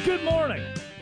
Good morning.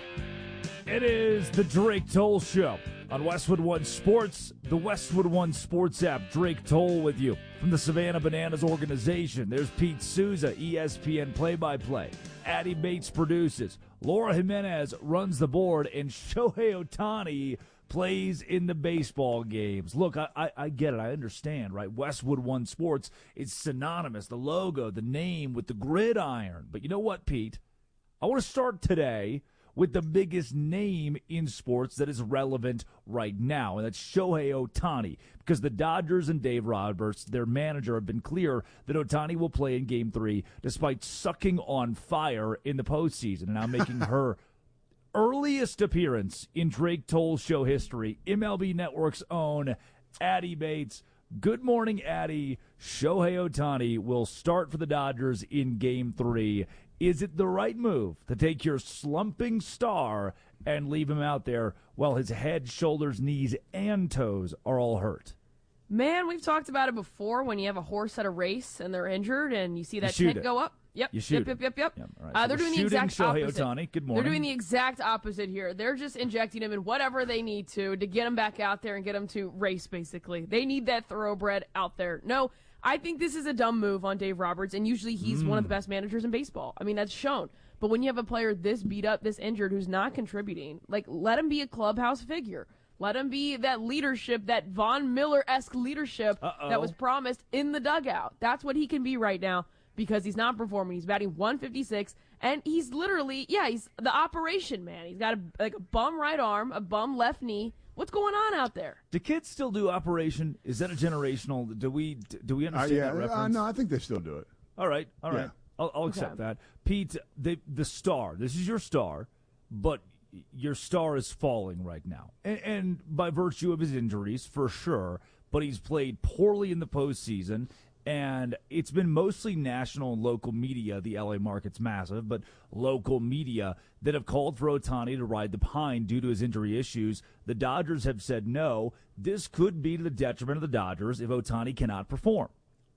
It is the Drake Toll Show on Westwood One Sports, the Westwood One Sports app. Drake Toll with you from the Savannah Bananas organization. There's Pete Souza, ESPN play-by-play. Addie Bates produces. Laura Jimenez runs the board, and Shohei Ohtani plays in the baseball games. Look, I get it. I understand, right? Westwood One Sports is synonymous, the logo, the name with the gridiron. But you know what, Pete? I want to start today with the biggest name in sports that is relevant right now, and that's Shohei Ohtani, because the Dodgers and Dave Roberts, their manager, have been clear that Ohtani will play in Game 3 despite sucking on fire in the postseason and now making her earliest appearance in Drake Toll Show history. MLB Network's own Addie Bates. Good morning, Addie. Shohei Ohtani will start for the Dodgers in Game 3. Is it the right move to take your slumping star and leave him out there while his head, shoulders, knees, and toes are all hurt? Man, we've talked about it before when you have a horse at a race and they're injured and you see that tent go up. Yep. Yep. Right. So they're doing the exact Shohei opposite. Ohtani. Good morning. They're doing the exact opposite here. They're just injecting him in whatever they need to get him back out there and get him to race, basically. They need that thoroughbred out there. No, I think this is a dumb move on Dave Roberts, and usually he's one of the best managers in baseball. I mean, that's shown. But when you have a player this beat up, this injured, who's not contributing, let him be a clubhouse figure. Let him be that leadership, that Von Miller-esque leadership that was promised in the dugout. That's what he can be right now because he's not performing. He's batting 156, and he's literally, he's the operation man. He's got a bum right arm, a bum left knee. What's going on out there? Do kids still do operation? Is that a generational? Do we understand that reference? No, I think they still do it. All right. Yeah. I'll accept that. Pete, the star. This is your star, but your star is falling right now, and by virtue of his injuries, for sure. But he's played poorly in the postseason. And it's been mostly national and local media, the LA market's massive, but local media that have called for Ohtani to ride the pine due to his injury issues. The Dodgers have said no. This could be to the detriment of the Dodgers if Ohtani cannot perform.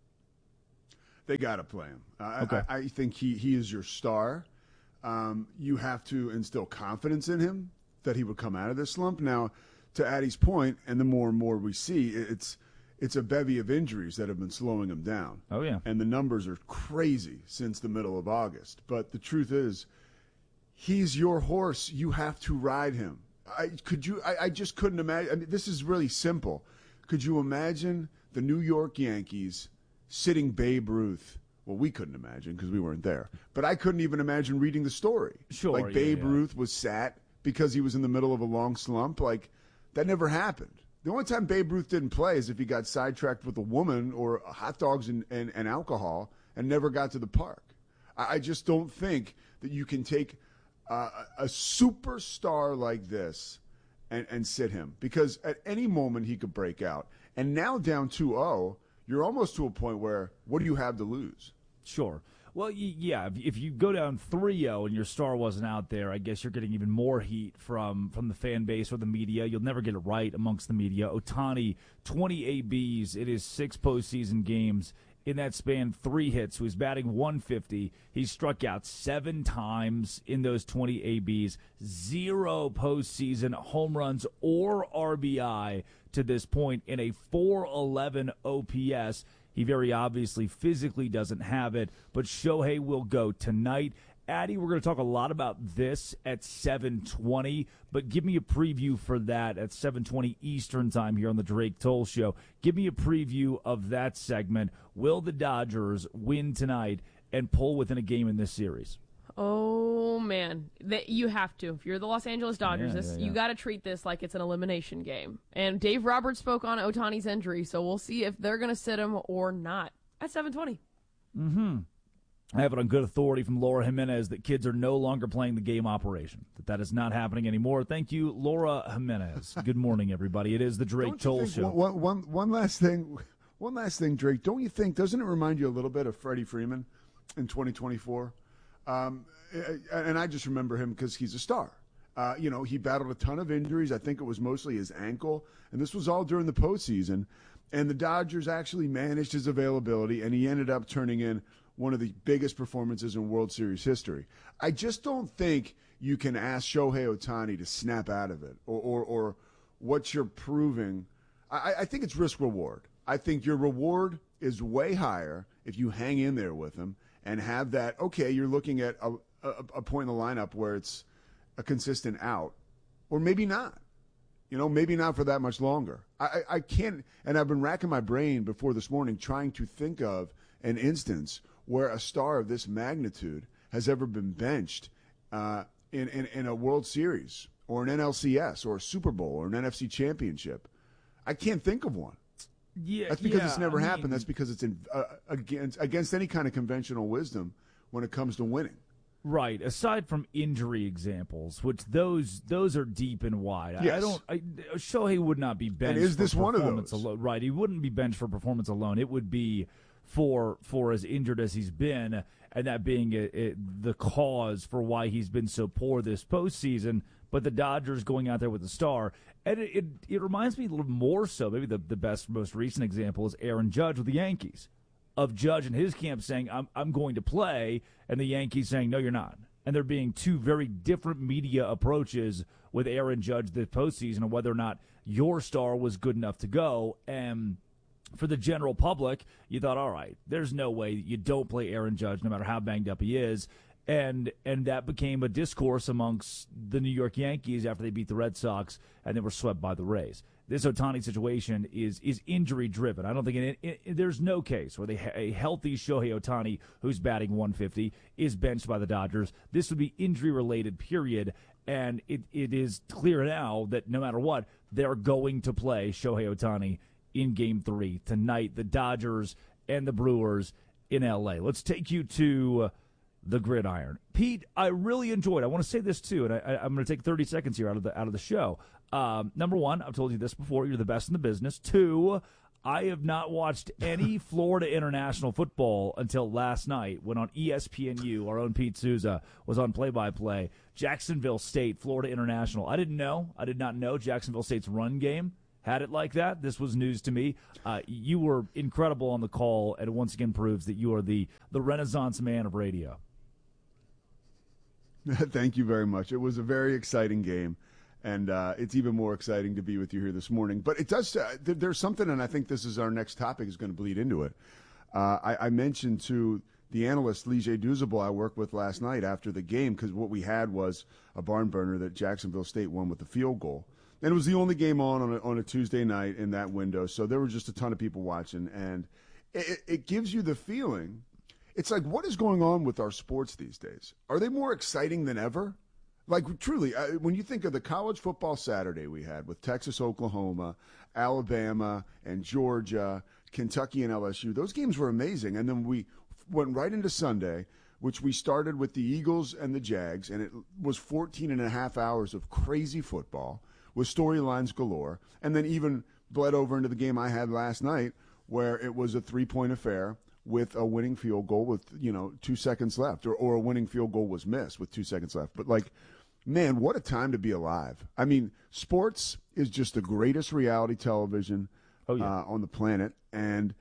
They got to play him. Okay. I think he is your star. You have to instill confidence in him that he would come out of this slump. Now, to Addie's point, and the more and more we see, it's a bevy of injuries that have been slowing him down. Oh, yeah. And the numbers are crazy since the middle of August. But the truth is, he's your horse. You have to ride him. I just couldn't imagine. I mean, this is really simple. Could you imagine the New York Yankees sitting Babe Ruth? Well, we couldn't imagine because we weren't there. But I couldn't even imagine reading the story. Sure. Like Babe Ruth was sat because he was in the middle of a long slump. Like, that never happened. The only time Babe Ruth didn't play is if he got sidetracked with a woman or hot dogs and alcohol and never got to the park. I just don't think that you can take a superstar like this and sit him, because at any moment he could break out. And now down 2-0, you're almost to a point where what do you have to lose? Sure. Well, yeah, if you go down 3-0 and your star wasn't out there, I guess you're getting even more heat from the fan base or the media. You'll never get it right amongst the media. Ohtani, 20 ABs in his 6 postseason games. In that span, 3 hits. So he's batting 150. He struck out 7 times in those 20 ABs. 0 postseason home runs or RBI to this point in a 411 OPS. He very obviously physically doesn't have it, but Shohei will go tonight. Addie, we're going to talk a lot about this at 7:20, but give me a preview for that at 7:20 Eastern time here on the Drake Toll Show. Give me a preview of that segment. Will the Dodgers win tonight and pull within a game in this series? Oh, man. You have to. If you're the Los Angeles Dodgers, you got to treat this like it's an elimination game. And Dave Roberts spoke on Ohtani's injury, so we'll see if they're going to sit him or not at 7:20. I have it on good authority from Laura Jimenez that kids are no longer playing the game operation, that is not happening anymore. Thank you, Laura Jimenez. Good morning, everybody. It is the Drake Toll Show. One last thing, Drake. Don't you think, doesn't it remind you a little bit of Freddie Freeman in 2024? And I just remember him because he's a star. He battled a ton of injuries. I think it was mostly his ankle, and this was all during the postseason. And the Dodgers actually managed his availability, and he ended up turning in one of the biggest performances in World Series history. I just don't think you can ask Shohei Ohtani to snap out of it or what you're proving. I think it's risk-reward. I think your reward is way higher if you hang in there with him and have that, okay, you're looking at a point in the lineup where it's a consistent out, or maybe not. Maybe not for that much longer. I can't, and I've been racking my brain before this morning trying to think of an instance where a star of this magnitude has ever been benched in a World Series or an NLCS or a Super Bowl or an NFC championship. I can't think of one. Yeah, that's because it's never happened. That's because it's against any kind of conventional wisdom when it comes to winning. Right. Aside from injury examples, which those are deep and wide. Yes. Shohei would not be benched. And is this for one of performance those? Alone. Right. He wouldn't be benched for performance alone. It would be for as injured as he's been, and that being the cause for why he's been so poor this postseason. But the Dodgers going out there with a star, and it reminds me a little more so. Maybe the best, most recent example is Aaron Judge with the Yankees. Of Judge and his camp saying, I'm going to play, and the Yankees saying, no, you're not. And there being two very different media approaches with Aaron Judge this postseason on whether or not your star was good enough to go. And for the general public, you thought, all right, there's no way you don't play Aaron Judge no matter how banged up he is. And that became a discourse amongst the New York Yankees after they beat the Red Sox and they were swept by the Rays. This Ohtani situation is injury-driven. I don't think there's no case where a healthy Shohei Ohtani who's batting 150 is benched by the Dodgers. This would be injury-related, period, and it is clear now that no matter what, they're going to play Shohei Ohtani in Game 3 tonight, the Dodgers and the Brewers in L.A. Let's take you to the gridiron. Pete, I really enjoyed. I want to say this too, and I'm going to take 30 seconds here out of the show. Number one, I've told you this before, you're the best in the business. Two, I have not watched any Florida International football until last night when on ESPNU, our own Pete Souza was on play-by-play. Jacksonville State, Florida International. I did not know Jacksonville State's run game had it like that. This was news to me. You were incredible on the call, and it once again proves that you are the Renaissance man of radio. Thank you very much. It was a very exciting game, and it's even more exciting to be with you here this morning. But it does there's something, and I think this is our next topic is going to bleed into it. I mentioned to the analyst, Lige Douzable, I worked with last night after the game, because what we had was a barn burner that Jacksonville State won with a field goal. And it was the only game on a Tuesday night in that window, so there were just a ton of people watching. And it gives you the feeling, it's like, what is going on with our sports these days? Are they more exciting than ever? Like, truly, when you think of the college football Saturday we had with Texas, Oklahoma, Alabama, and Georgia, Kentucky, and LSU, those games were amazing. And then we went right into Sunday, which we started with the Eagles and the Jags, and it was 14 and a half hours of crazy football with storylines galore, and then even bled over into the game I had last night where it was a 3-point affair with a winning field goal with, 2 seconds left, or a winning field goal was missed with 2 seconds left. But, man, what a time to be alive. I mean, sports is just the greatest reality television on the planet. And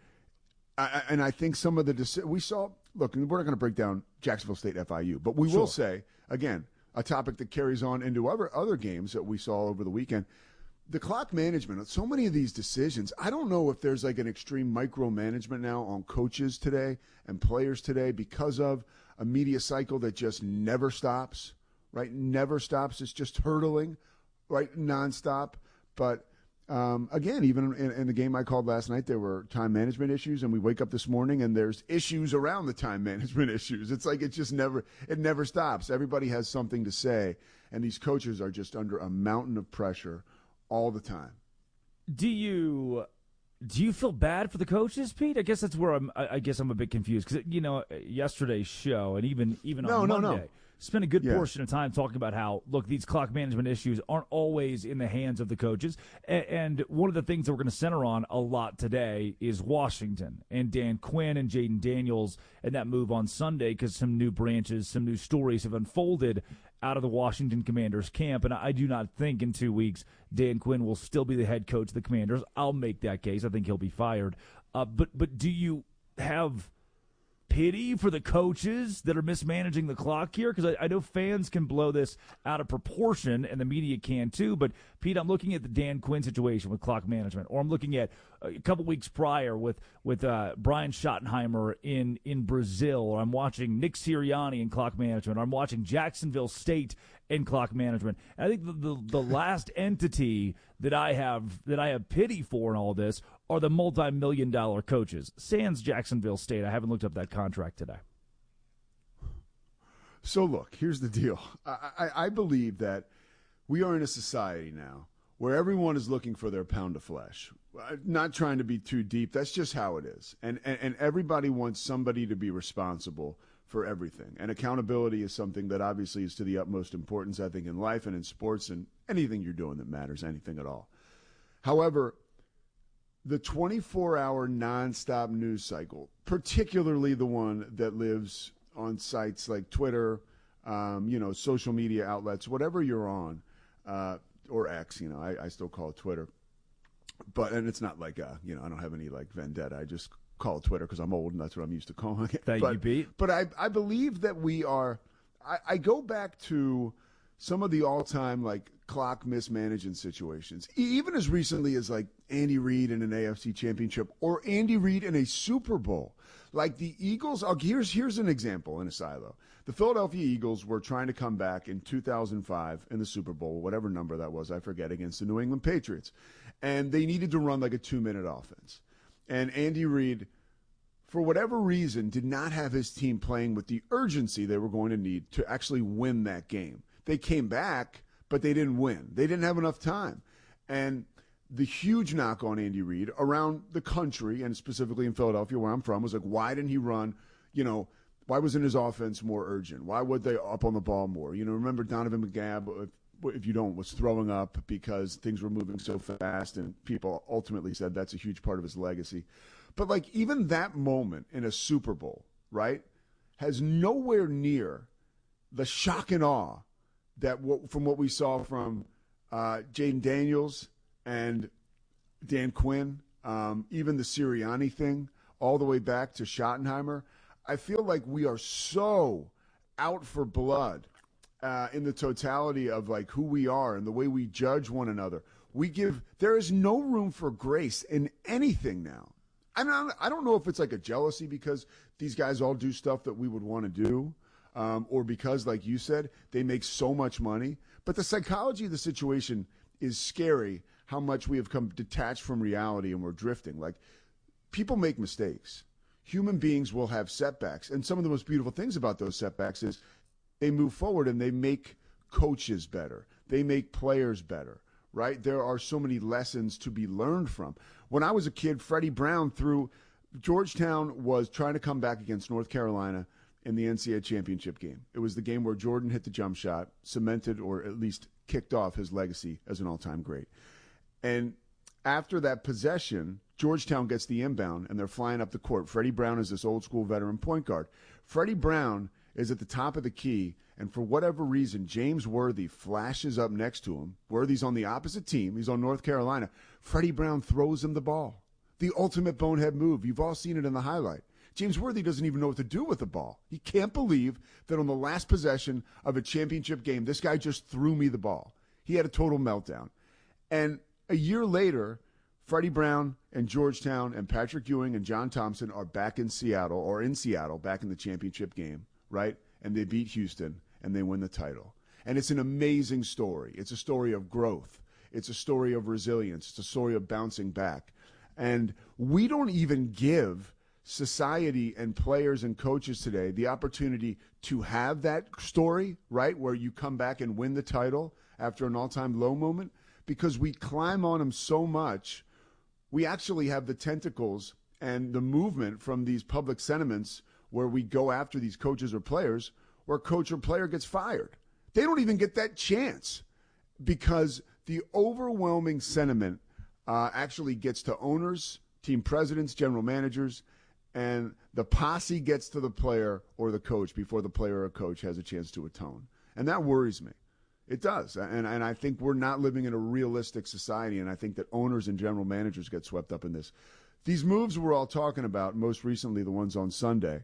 I think some of the we saw, look, we're not going to break down Jacksonville State FIU, but we will say, again, a topic that carries on into other games that we saw over the weekend. The clock management, so many of these decisions, I don't know if there's like an extreme micromanagement now on coaches today and players today because of a media cycle that just never stops, right? Never stops. It's just hurtling, right? Nonstop. But again, even in the game I called last night, there were time management issues, and we wake up this morning and there's issues around the time management issues. It's like it never stops. Everybody has something to say, and these coaches are just under a mountain of pressure all the time. Do you feel bad for the coaches, Pete? I guess that's where I'm a bit confused because yesterday's show and even on Monday. Spent a good portion of time talking about how, look, these clock management issues aren't always in the hands of the coaches. And one of the things that we're going to center on a lot today is Washington and Dan Quinn and Jaden Daniels and that move on Sunday because some new branches, some new stories have unfolded out of the Washington Commanders camp. And I do not think in 2 weeks Dan Quinn will still be the head coach of the Commanders. I'll make that case. I think he'll be fired. But do you have pity for the coaches that are mismanaging the clock here? Because I know fans can blow this out of proportion, and the media can too. But, Pete, I'm looking at the Dan Quinn situation with clock management, or I'm looking at a couple weeks prior with Brian Schottenheimer in Brazil, or I'm watching Nick Sirianni in clock management, or I'm watching Jacksonville State in clock management. And I think the last entity that I have pity for in all this are the multi-million-dollar coaches. Sans Jacksonville State. I haven't looked up that contract today. So, look, here's the deal. I believe that we are in a society now where everyone is looking for their pound of flesh. Not trying to be too deep. That's just how it is. And everybody wants somebody to be responsible for everything. And accountability is something that obviously is to the utmost importance, I think, in life and in sports and anything you're doing that matters, anything at all. However, the 24-hour nonstop news cycle, particularly the one that lives on sites like Twitter, social media outlets, whatever you're on, or X, I still call it Twitter. And it's not like, I don't have any like vendetta. I just call it Twitter because I'm old and that's what I'm used to calling it. Thank you, Pete. But I believe that we are, I go back to some of the all-time like clock mismanagement situations, even as recently as like Andy Reid in an AFC championship or Andy Reid in a Super Bowl. Like the Eagles, here's an example in a silo. The Philadelphia Eagles were trying to come back in 2005 in the Super Bowl, whatever number that was, I forget, against the New England Patriots. And they needed to run like a 2-minute offense. And Andy Reid, for whatever reason, did not have his team playing with the urgency they were going to need to actually win that game. They came back, but they didn't win. They didn't have enough time. And the huge knock on Andy Reid around the country, and specifically in Philadelphia, where I'm from, was like, why didn't he run, why wasn't his offense more urgent? Why would they up on the ball more? Remember Donovan McNabb, if you don't, was throwing up because things were moving so fast, and people ultimately said that's a huge part of his legacy. But like even that moment in a Super Bowl, right, has nowhere near the shock and awe that from what we saw from Jaden Daniels and Dan Quinn, even the Sirianni thing, all the way back to Schottenheimer. I feel like we are so out for blood in the totality of like who we are and the way we judge one another. There is no room for grace in anything now. I don't know if it's like a jealousy because these guys all do stuff that we would want to do, or because, like you said, they make so much money. But the psychology of the situation is scary, how much we have come detached from reality and we're drifting. Like, people make mistakes. Human beings will have setbacks. And some of the most beautiful things about those setbacks is they move forward and they make coaches better. They make players better, right? There are so many lessons to be learned from. When I was a kid, Freddie Brown Georgetown was trying to come back against North Carolina in the NCAA championship game. It was the game where Jordan hit the jump shot, cemented or at least kicked off his legacy as an all-time great. And after that possession, Georgetown gets the inbound, and they're flying up the court. Freddie Brown is this old-school veteran point guard. Freddie Brown is at the top of the key, and for whatever reason, James Worthy flashes up next to him. Worthy's on the opposite team. He's on North Carolina. Freddie Brown throws him the ball. The ultimate bonehead move. You've all seen it in the highlight. James Worthy doesn't even know what to do with the ball. He can't believe that on the last possession of a championship game, this guy just threw me the ball. He had a total meltdown. And a year later, Freddie Brown and Georgetown and Patrick Ewing and John Thompson are back in Seattle, back in the championship game, right? And they beat Houston, and they win the title. And it's an amazing story. It's a story of growth. It's a story of resilience. It's a story of bouncing back. And we don't even give society and players and coaches today the opportunity to have that story, right, where you come back and win the title after an all-time low moment, because we climb on them so much. We actually have the tentacles and the movement from these public sentiments where we go after these coaches or players, where coach or player gets fired. They don't even get that chance because the overwhelming sentiment actually gets to owners, team presidents, general managers, and the posse gets to the player or the coach before the player or coach has a chance to atone. And that worries me. It does. And I think we're not living in a realistic society, and I think that owners and general managers get swept up in this. These moves we're all talking about, most recently the ones on Sunday,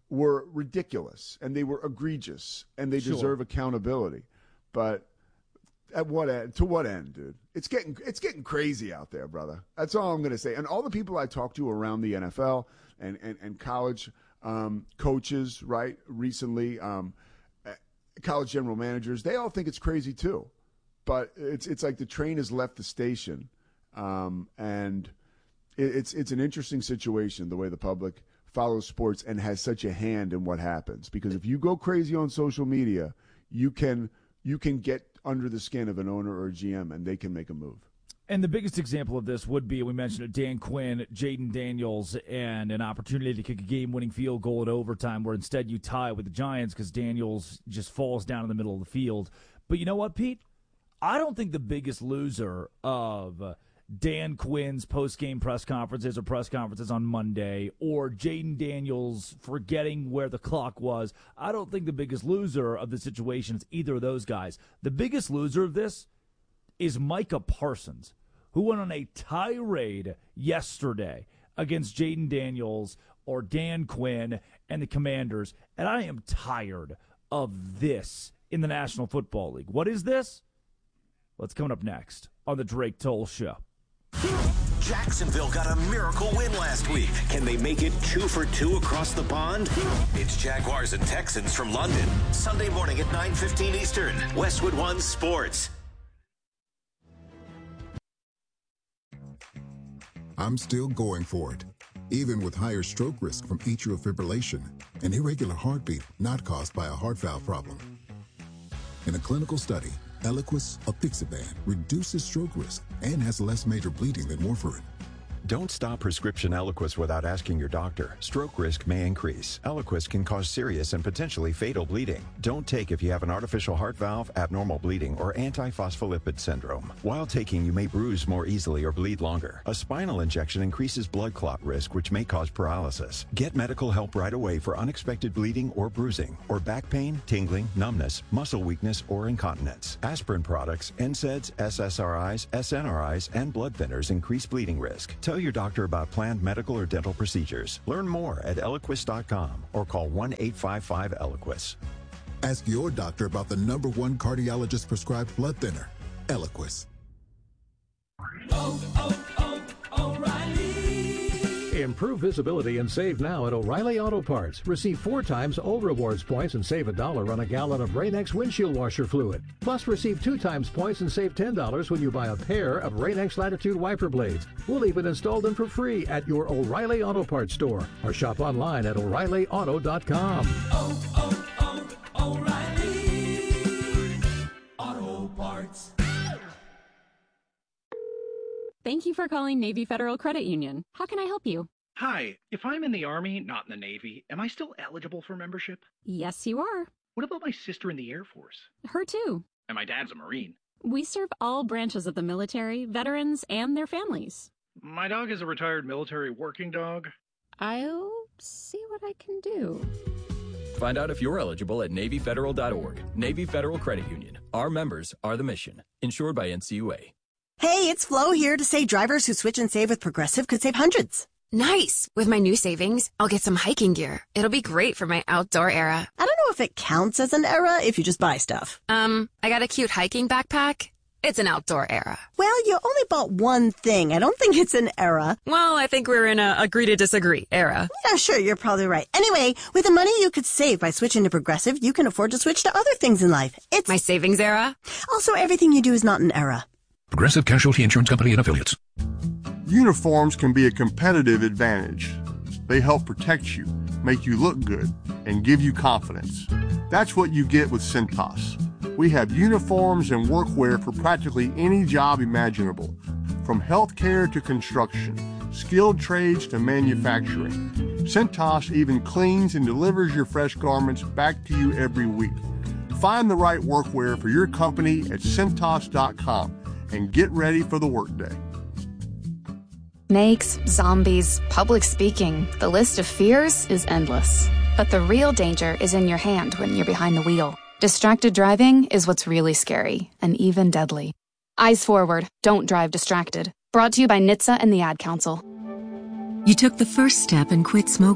were ridiculous and they were egregious and they deserve accountability. But at what end? To what end, dude? It's getting crazy out there, brother. That's all I'm going to say. And all the people I talk to around the NFL and college coaches, right, recently, college general managers, they all think it's crazy too. But it's like the train has left the station, and it's an interesting situation the way the public follows sports and has such a hand in what happens. Because if you go crazy on social media, you can get under the skin of an owner or a GM, and they can make a move. And the biggest example of this would be, we mentioned it, Dan Quinn, Jayden Daniels, and an opportunity to kick a game-winning field goal in overtime where instead you tie with the Giants because Daniels just falls down in the middle of the field. But you know what, Pete? I don't think the biggest loser of Dan Quinn's post-game press conferences or press conferences on Monday, or Jayden Daniels forgetting where the clock was, I don't think the biggest loser of the situation is either of those guys. The biggest loser of this is Micah Parsons, who went on a tirade yesterday against Jayden Daniels or Dan Quinn and the Commanders, and I am tired of this in the National Football League. What is this? What's coming up next on the Drake Toll Show. Jacksonville got a miracle win last week. Can they make it 2 for 2 across the pond? It's Jaguars and Texans from London. Sunday morning at 9:15 Eastern. Westwood One Sports. I'm still going for it, even with higher stroke risk from atrial fibrillation, an irregular heartbeat not caused by a heart valve problem. In a clinical study, Eliquis apixaban reduces stroke risk and has less major bleeding than warfarin. Don't stop prescription Eliquis without asking your doctor. Stroke risk may increase. Eliquis can cause serious and potentially fatal bleeding. Don't take if you have an artificial heart valve, abnormal bleeding, or antiphospholipid syndrome. While taking, you may bruise more easily or bleed longer. A spinal injection increases blood clot risk, which may cause paralysis. Get medical help right away for unexpected bleeding or bruising, or back pain, tingling, numbness, muscle weakness, or incontinence. Aspirin products, NSAIDs, SSRIs, SNRIs, and blood thinners increase bleeding risk. Tell your doctor about planned medical or dental procedures. Learn more at Eliquis.com or call 1-855-ELIQUIS. Ask your doctor about the #1 cardiologist prescribed blood thinner, Eliquis. Improve visibility and save now at O'Reilly Auto Parts. Receive 4 times O Rewards points and save $1 on a gallon of Rain-X windshield washer fluid. Plus, receive 2 times points and save $10 when you buy a pair of Rain-X Latitude wiper blades. We'll even install them for free at your O'Reilly Auto Parts store or shop online at O'ReillyAuto.com. O'Reilly Auto Parts. Thank you for calling Navy Federal Credit Union. How can I help you? Hi, if I'm in the Army, not in the Navy, am I still eligible for membership? Yes, you are. What about my sister in the Air Force? Her too. And my dad's a Marine. We serve all branches of the military, veterans, and their families. My dog is a retired military working dog. I'll see what I can do. Find out if you're eligible at NavyFederal.org. Navy Federal Credit Union. Our members are the mission. Insured by NCUA. Hey, it's Flo here to say drivers who switch and save with Progressive could save hundreds. Nice! With my new savings, I'll get some hiking gear. It'll be great for my outdoor era. I don't know if it counts as an era if you just buy stuff. I got a cute hiking backpack. It's an outdoor era. Well, you only bought one thing. I don't think it's an era. Well, I think we're in a agree to disagree era. Yeah, sure, you're probably right. Anyway, with the money you could save by switching to Progressive, you can afford to switch to other things in life. It's my savings era. Also, everything you do is not an era. Progressive Casualty Insurance Company and Affiliates. Uniforms can be a competitive advantage. They help protect you, make you look good, and give you confidence. That's what you get with Cintas. We have uniforms and workwear for practically any job imaginable, from healthcare to construction, skilled trades to manufacturing. Cintas even cleans and delivers your fresh garments back to you every week. Find the right workwear for your company at Cintas.com and get ready for the workday. Snakes, zombies, public speaking, the list of fears is endless. But the real danger is in your hand when you're behind the wheel. Distracted driving is what's really scary and even deadly. Eyes forward, don't drive distracted. Brought to you by NHTSA and the Ad Council. You took the first step and quit smoking.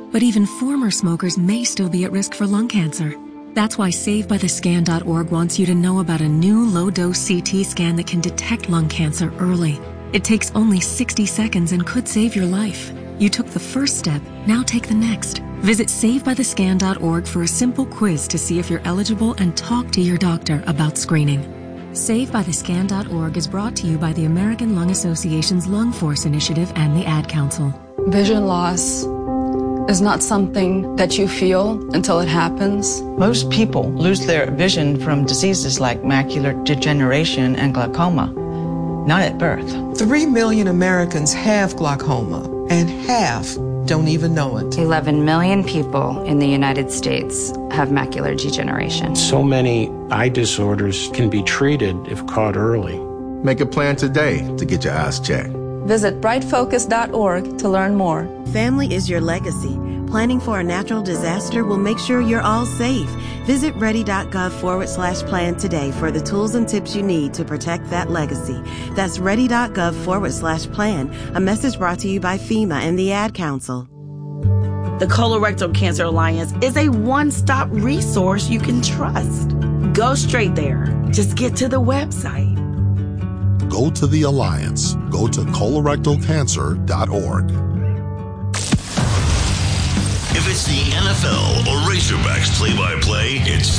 But even former smokers may still be at risk for lung cancer. That's why SaveByTheScan.org wants you to know about a new low-dose CT scan that can detect lung cancer early. It takes only 60 seconds and could save your life. You took the first step, now take the next. Visit SaveByTheScan.org for a simple quiz to see if you're eligible and talk to your doctor about screening. SaveByTheScan.org is brought to you by the American Lung Association's Lung Force Initiative and the Ad Council. Vision loss is not something that you feel until it happens. Most people lose their vision from diseases like macular degeneration and glaucoma, not at birth. 3 million Americans have glaucoma, and half don't even know it. 11 million people in the United States have macular degeneration. So many eye disorders can be treated if caught early. Make a plan today to get your eyes checked. Visit brightfocus.org to learn more. Family is your legacy. Planning for a natural disaster will make sure you're all safe. Visit ready.gov/plan today for the tools and tips you need to protect that legacy. That's ready.gov/plan. A message brought to you by FEMA and the Ad Council. The Colorectal Cancer Alliance is a one-stop resource you can trust. Go straight there. Just get to the website. Go to the Alliance. Go to colorectalcancer.org. If it's the NFL or Razorbacks play-by-play, it's